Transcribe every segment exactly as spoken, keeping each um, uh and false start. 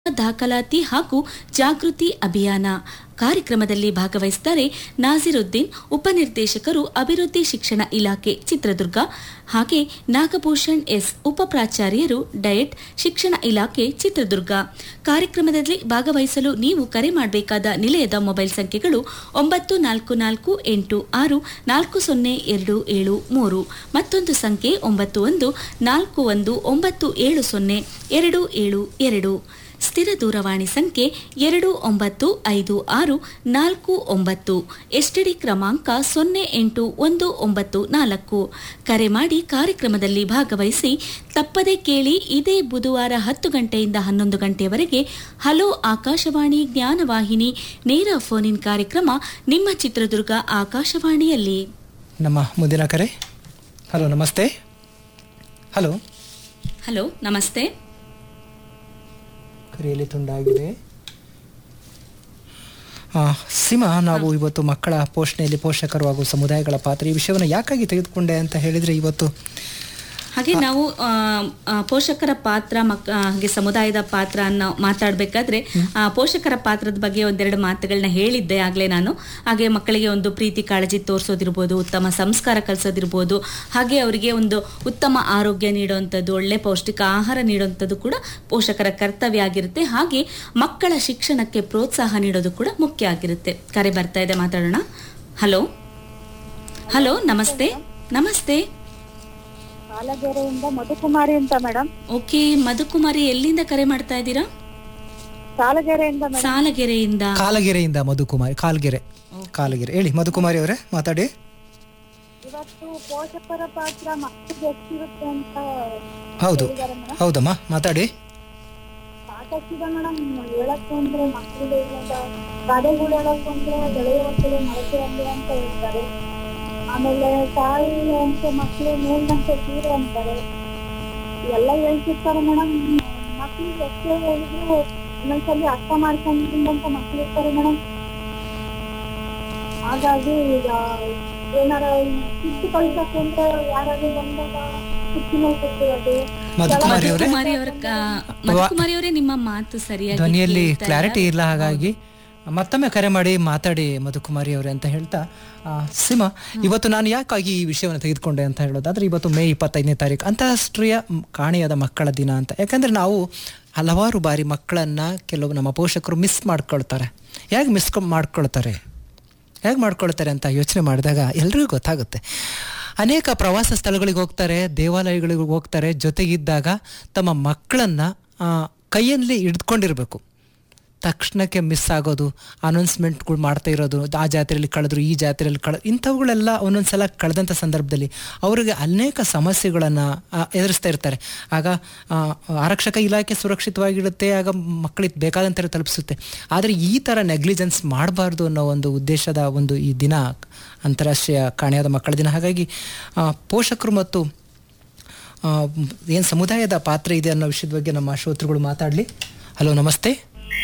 ದಾಖಲಾತಿ ಹಾಗೂ ಜಾಗೃತಿ ಅಭಿಯಾನ ಕಾರ್ಯಕ್ರಮದಲ್ಲಿ ಭಾಗವಹಿಸಿದ್ದಾರೆ ನಾಸಿರುದ್ದೀನ್, ಉಪನಿರ್ದೇಶಕರು, ಅಭಿವೃದ್ಧಿ ಶಿಕ್ಷಣ ಇಲಾಖೆ, ಚಿತ್ರದುರ್ಗ. ಹಾಗೆ ನಾಗಭೂಷಣ್ ಎಸ್, ಉಪಪ್ರಾಚಾರ್ಯರು, ಡಯಟ್, ಶಿಕ್ಷಣ ಇಲಾಖೆ, ಚಿತ್ರದುರ್ಗ. ಕಾರ್ಯಕ್ರಮದಲ್ಲಿ ಭಾಗವಹಿಸಲು ನೀವು ಕರೆ ಮಾಡಬೇಕಾದ ನಿಲಯದ ಮೊಬೈಲ್ ಸಂಖ್ಯೆಗಳು ಒಂಬತ್ತು ನಾಲ್ಕು ನಾಲ್ಕು ಎಂಟು ಆರು ನಾಲ್ಕು ಸೊನ್ನೆ ಎರಡು ಏಳು ಮೂರು, ಮತ್ತೊಂದು ಸಂಖ್ಯೆ ಒಂಬತ್ತು ಒಂದು ನಾಲ್ಕು ಒಂದು ಒಂಬತ್ತು ಏಳು ಸೊನ್ನೆ ಎರಡು ಏಳು ಎರಡು. ಸ್ಥಿರ ದೂರವಾಣಿ ಸಂಖ್ಯೆ ಎರಡು ಒಂಬತ್ತು ಐದು ಆರು ನಾಲ್ಕು ಒಂಬತ್ತು, ಎಸ್ಟಿಡಿ ಕ್ರಮಾಂಕ ಸೊನ್ನೆ ಎಂಟು ಒಂದು ಒಂಬತ್ತು ನಾಲ್ಕು. ಕರೆ ಮಾಡಿ ಕಾರ್ಯಕ್ರಮದಲ್ಲಿ ಭಾಗವಹಿಸಿ. ತಪ್ಪದೆ ಕೇಳಿ. ಇದೇ ಬುಧವಾರ ಹತ್ತು ಗಂಟೆಯಿಂದ ಹನ್ನೊಂದು ಗಂಟೆಯವರೆಗೆ ಹಲೋ ಆಕಾಶವಾಣಿ ಜ್ಞಾನವಾಹಿನಿ ನೇರ ಫೋನ್ ಇನ್ ಕಾರ್ಯಕ್ರಮ ನಿಮ್ಮ ಚಿತ್ರದುರ್ಗ ಆಕಾಶವಾಣಿಯಲ್ಲಿ. ನಮ್ಮ ಮುಂದಿನ ಕರೆ. ಹಲೋ, ನಮಸ್ತೆ. ಹಲೋ ಹಲೋ ನಮಸ್ತೆ. ಕರೆಯಲ್ಲಿ ತುಂಡಾಗಿದೆ. ಸೀಮಾ, ನಾವು ಇವತ್ತು ಮಕ್ಕಳ ಪೋಷಣೆಯಲ್ಲಿ ಪೋಷಕರು ಹಾಗೂ ಸಮುದಾಯಗಳ ಪಾತ್ರ ಈ ವಿಷಯವನ್ನು ಯಾಕಾಗಿ ತೆಗೆದುಕೊಂಡೆ ಅಂತ ಹೇಳಿದರೆ, ಇವತ್ತು ಹಾಗೆ ನಾವು ಪೋಷಕರ ಪಾತ್ರ ಮಕ್ ಹಾಗೆ ಸಮುದಾಯದ ಪಾತ್ರ ಅನ್ನೋ ಮಾತಾಡಬೇಕಾದ್ರೆ ಪೋಷಕರ ಪಾತ್ರದ ಬಗ್ಗೆ ಒಂದೆರಡು ಮಾತುಗಳನ್ನ ಹೇಳಿದ್ದೆ ಆಗಲೇ ನಾನು. ಹಾಗೆ ಮಕ್ಕಳಿಗೆ ಒಂದು ಪ್ರೀತಿ ಕಾಳಜಿ ತೋರಿಸೋದಿರ್ಬೋದು, ಉತ್ತಮ ಸಂಸ್ಕಾರ ಕಲಿಸೋದಿರ್ಬೋದು, ಹಾಗೆ ಅವರಿಗೆ ಒಂದು ಉತ್ತಮ ಆರೋಗ್ಯ ನೀಡುವಂಥದ್ದು, ಒಳ್ಳೆ ಪೌಷ್ಟಿಕ ಆಹಾರ ನೀಡುವಂಥದ್ದು ಕೂಡ ಪೋಷಕರ ಕರ್ತವ್ಯ ಆಗಿರುತ್ತೆ. ಹಾಗೆ ಮಕ್ಕಳ ಶಿಕ್ಷಣಕ್ಕೆ ಪ್ರೋತ್ಸಾಹ ನೀಡೋದು ಕೂಡ ಮುಖ್ಯ ಆಗಿರುತ್ತೆ. ಕರೆ ಬರ್ತಾ ಇದೆ, ಮಾತಾಡೋಣ. ಹಲೋ ಹಲೋ ನಮಸ್ತೆ. ನಮಸ್ತೆ. ಸಾಲಗೆರೆಯಿಂದ ಮಧುಕುಮಾರಿ ಅಂತ ಮೇಡಮ್. ಓಕೆ ಮಧುಕುಮಾರಿ, ಎಲ್ಲಿಂದ ಕರೆ ಮಾಡ್ತಾ ಇದ್ದೀರಾ? ಸಾಲಗೆರೆಯಿಂದ. ಸಾಲಗೆರೆಯಿಂದ. ಕಾಲಗೆರೆಯಿಂದ ಮಧುಕುಮಾರಿ. ಕಾಲ್ಗೆರೆ ಕಾಲಗೆರೆ. ಹೇಳಿ ಮಧುಕುಮಾರಿ ಅವರೇ, ಮಾತಾಡಿ. ಇವತ್ತು ಪೋಷಕರ ಪಾತ್ರ ಮಕ್ಕಳಿಗೆ ಎಷ್ಟಿರುತ್ತೆ ಅಂತ. ಹೌದು ಹೌದಮ್ಮ, ಮಾತಾಡಿ. ಸಾಕಷ್ಟಿದೆ ಮೇಡಮ್. ಹೇಳಕ್ಕೆ ಅಂದ್ರೆ ಮಕ್ಕಳಿಗೆ ಇವಾಗ ಗಾದೆಗಳು ಹೇಳಕ್ಕೆ ಅಂದ್ರೆ ಬೆಳೆಯುವ ಮೊಳಕೆ ಅಂದ್ರೆ ಅಂತ ಹೇಳ್ತಾರೆ. ಆಮೇಲೆ ತಾಯಿ ಅಂತ ಮಕ್ಕಳು ಮೇಲ್ನಂತೆ ಸೀರೆ ಅಂತಾರೆ. ಎಲ್ಲ ಹೇಳ್ತಿರ್ತಾರೆ ಮೇಡಮ್. ಮಕ್ಳಿಗೆ ಎಷ್ಟೇ ಹೇಳಿದ್ರು ಇನ್ನೊಂದ್ಸಲಿ ಅರ್ಥ ಮಾಡ್ಕೊಂಡ್ರಂತ ಮಕ್ಳು ಇರ್ತಾರೆ ಮೇಡಮ್. ಹಾಗಾಗಿ ಈಗ ಏನಾರ ಕಿತ್ತು ಕಳ್ಸಕ್ಕೆ ಅಂತ ಯಾರಾದ್ರೂ ಬಂದಾಗ ಕಿತ್ತಿನ ಕೊಟ್ಟಿರೋದು. ಮಧುಕುಮಾರಿ ಅವರೇ, ನಿಮ್ಮ ಮಾತು ಸರಿಯಾಗಿ ಧ್ವನಿಯಲ್ಲಿ ಕ್ಲಾರಿಟಿ ಇಲ್ಲ, ಹಾಗಾಗಿ ಮತ್ತೊಮ್ಮೆ ಕರೆ ಮಾಡಿ ಮಾತಾಡಿ ಮಧುಕುಮಾರಿ ಅವರೇ ಅಂತ ಹೇಳ್ತಾ. ಸೀಮಾ, ಇವತ್ತು ನಾನು ಯಾಕಾಗಿ ಈ ವಿಷಯವನ್ನು ತೆಗೆದುಕೊಂಡೆ ಅಂತ ಹೇಳೋದಾದ್ರೆ, ಇವತ್ತು ಮೇ ಇಪ್ಪತ್ತೈದನೇ ತಾರೀಕು ಅಂತಾರಾಷ್ಟ್ರೀಯ ಕಾಣೆಯಾದ ಮಕ್ಕಳ ದಿನ ಅಂತ. ಯಾಕಂದರೆ ನಾವು ಹಲವಾರು ಬಾರಿ ಮಕ್ಕಳನ್ನು ಕೆಲವು ನಮ್ಮ ಪೋಷಕರು ಮಿಸ್ ಮಾಡ್ಕೊಳ್ತಾರೆ. ಹೇಗೆ ಮಿಸ್ ಮಾಡ್ಕೊಳ್ತಾರೆ ಹೇಗೆ ಮಾಡ್ಕೊಳ್ತಾರೆ ಅಂತ ಯೋಚನೆ ಮಾಡಿದಾಗ ಎಲ್ರಿಗೂ ಗೊತ್ತಾಗುತ್ತೆ. ಅನೇಕ ಪ್ರವಾಸ ಸ್ಥಳಗಳಿಗೆ ಹೋಗ್ತಾರೆ, ದೇವಾಲಯಗಳಿಗೆ ಹೋಗ್ತಾರೆ, ಜೊತೆಗಿದ್ದಾಗ ತಮ್ಮ ಮಕ್ಕಳನ್ನು ಕೈಯಲ್ಲಿ ಹಿಡ್ಕೊಂಡಿರ್ಬೇಕು. ತಕ್ಷಣಕ್ಕೆ ಮಿಸ್ ಆಗೋದು, ಅನೌನ್ಸ್ಮೆಂಟ್ಗಳು ಮಾಡ್ತಾ ಇರೋದು, ಆ ಜಾತ್ರೆಯಲ್ಲಿ ಕಳೆದ್ರು, ಈ ಜಾತ್ರೆಯಲ್ಲಿ ಕಳೆ ಇಂಥವುಗಳೆಲ್ಲ ಒಂದೊಂದ್ಸಲ ಕಳೆದಂಥ ಸಂದರ್ಭದಲ್ಲಿ ಅವರಿಗೆ ಅನೇಕ ಸಮಸ್ಯೆಗಳನ್ನು ಎದುರಿಸ್ತಾ ಇರ್ತಾರೆ. ಆಗ ಆರಕ್ಷಕ ಇಲಾಖೆ ಸುರಕ್ಷಿತವಾಗಿರುತ್ತೆ, ಆಗ ಮಕ್ಕಳಿಗೆ ಬೇಕಾದಂಥ ತಲುಪಿಸುತ್ತೆ. ಆದರೆ ಈ ಥರ ನೆಗ್ಲಿಜೆನ್ಸ್ ಮಾಡಬಾರ್ದು ಅನ್ನೋ ಒಂದು ಉದ್ದೇಶದ ಒಂದು ಈ ದಿನ ಅಂತಾರಾಷ್ಟ್ರೀಯ ಕಾಣೆಯಾದ ಮಕ್ಕಳ ದಿನ. ಹಾಗಾಗಿ ಪೋಷಕರು ಮತ್ತು ಏನು ಸಮುದಾಯದ ಪಾತ್ರ ಇದೆ ಅನ್ನೋ ವಿಷಯದ ಬಗ್ಗೆ ನಮ್ಮ ಶ್ರೋತೃಗಳು ಮಾತಾಡಲಿ. ಹಲೋ, ನಮಸ್ತೆ.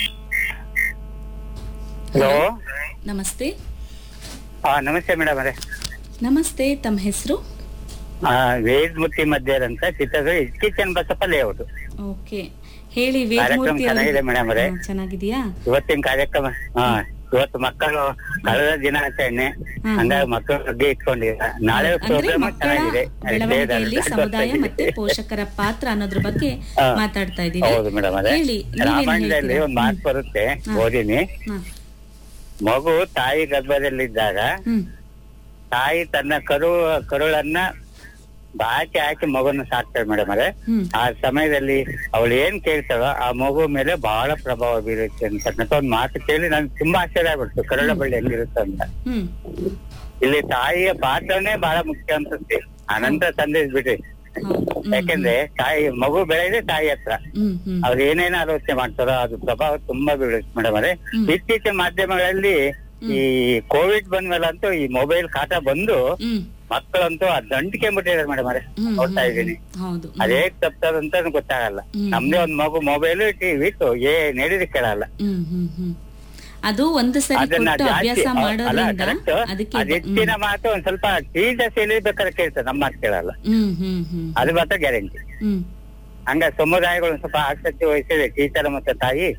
ಹಲೋ ನಮಸ್ತೆ. ನಮಸ್ತೆ ಮೇಡಮ್ ಅವರೇ. ನಮಸ್ತೆ. ತಮ್ಮ ಹೆಸರು? ವೇದಮೂರ್ತಿ ಮಧ್ಯರ್ ಅಂತ, Chitradurga kitchen Basappa layout. Okay, ಹೇಳಿ ಕಾರ್ಯಕ್ರಮ ಚೆನ್ನಾಗಿದೆ ಮೇಡಮ್ ಅವರೇ. ಚೆನ್ನಾಗಿದೆಯಾ ಇವತ್ತಿನ ಕಾರ್ಯಕ್ರಮ? ಹಾ, ಇವತ್ತು ಮಕ್ಕಳು ಕಳೆದ ದಿನಾಚರಣೆ, ಹಂಗಾಗಿ ಮಕ್ಕಳ ಬಗ್ಗೆ ಇಟ್ಕೊಂಡಿಲ್ಲ. ನಾಳೆ ಪ್ರೋಗ್ರಾಮ್ ಚೆನ್ನಾಗಿದೆ. ಬೆಳವಣಿಗೆಯಲ್ಲಿ ಸಮುದಾಯ ಮತ್ತೆ ಪೋಷಕರ ಪಾತ್ರ ಅನ್ನೋದ್ರ ಬಗ್ಗೆ ಮಾತಾಡ್ತಾ ಇದ್ದೀವಿ. ಹೌದು ಮೇಡಮ್ ಅವರೇ. ರಾಮಾಯಣದಲ್ಲಿ ಒಂದ್ ಮಾತು ಬರುತ್ತೆ, ಓದಿನಿ. ಮಗು ತಾಯಿ ಗರ್ಭದಲ್ಲಿದ್ದಾಗ ತಾಯಿ ತನ್ನ ಕರು ಕರುಳನ್ನ ಬಾಚಿ ಹಾಕಿ ಮಗುನ ಸಾಕ್ತಾಳೆ ಮೇಡಮ್ ಅವರೇ. ಆ ಸಮಯದಲ್ಲಿ ಅವಳು ಏನ್ ಕೇಳ್ತಾಳೋ ಆ ಮಗು ಮೇಲೆ ಬಹಳ ಪ್ರಭಾವ ಬೀರುತ್ತೆ ಅಂತಕ್ಕಂಥ ಒಂದ್ ಮಾತು ಕೇಳಿ ನನ್ಗೆ ತುಂಬಾ ಆಶ್ಚರ್ಯ ಆಗ್ಬಿಡ್ತು, ಕರುಳ ಬಳ್ಳಿ ಹೆಂಗಿರುತ್ತೆ ಅಂತ. ಇಲ್ಲಿ ತಾಯಿಯ ಪಾತ್ರನೇ ಬಹಳ ಮುಖ್ಯ ಅನ್ಸುತ್ತೆ. ಅನಂತರ ಸಂದೇಶ ಬಿಡ್ರಿ. ಯಾಕೆಂದ್ರೆ ತಾಯಿ ಮಗು ಬೆಳೆದ್ರೆ ತಾಯಿ ಹತ್ರ ಅವ್ರು ಏನೇನು ಆಲೋಚನೆ ಮಾಡ್ತಾರೋ ಅದು ಪ್ರಭಾವ ತುಂಬಾ ಬೀಳುತ್ತೆ ಮೇಡಮ್ ಅವರೇ. ಇತ್ತೀಚಿನ ಮಾಧ್ಯಮಗಳಲ್ಲಿ ಈ ಕೋವಿಡ್ ಬಂದ್ಮೇಲಂತೂ ಈ ಮೊಬೈಲ್ ಕಾಟ ಬಂದು ಮಕ್ಕಳಂತೂ ಆ ದಂಟಿಕೆ ಬಿಟ್ಟಿದ್ದಾರೆ ಮೇಡಮ್ ಅವರೇ. ನೋಡ್ತಾ ಇದ್ದೀನಿ. ಅದೇ ತಪ್ಪದಂತ ಗೊತ್ತಾಗಲ್ಲ. ನಮ್ದೇ ಒಂದ್ ಮಗು ಮೊಬೈಲ್ ಟಿವಿ ಇತ್ತು, ಏನ್ ಹೇಳಿದ್ರೆ ಕೇಳಲ್ಲ. ಅದು ಒಂದು ಸರಿ ಅಭ್ಯಾಸ ಮಾಡೋದ್ರಿಂದ ಹೆಚ್ಚಿನ ಮಾತು ಒಂದ್ ಸ್ವಲ್ಪ ಟೀಚರ್ಸ್ ಎಲ್ಲಿ ಬೇಕಾದ್ರೆ ಕೇಳ್ತಾರೆ, ನಮ್ಮ ಮಾತು ಕೇಳಲ್ಲ. ಅದು ಮಾತ್ರ ಗ್ಯಾರಂಟಿ. ಹಂಗ ಸಮುದಾಯಗಳು ಸ್ವಲ್ಪ ಆಸಕ್ತಿ ವಹಿಸಿದೆ ಟೀಚರ್ ಮತ್ತೆ ತಾಯಿ